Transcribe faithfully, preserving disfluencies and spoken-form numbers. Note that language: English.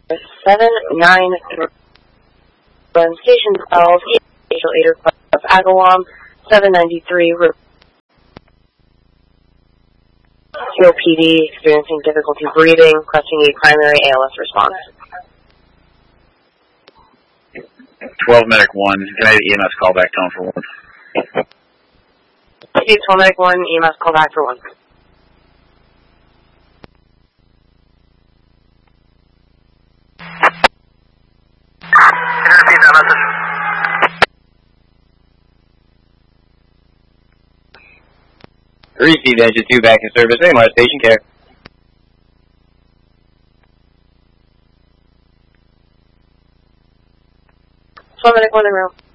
seven nine run Station twelve, Angel Ader Club Agawam, seven ninety-three, Hill P D experiencing difficulty breathing, requesting a primary A L S response. twelve Medic one, can I have E M S call back tone for one? Okay, twelve Medic one, E M S call back for one. Can you repeat that message? Receive engine two back in service. A M R station care. twelve Medic one in room.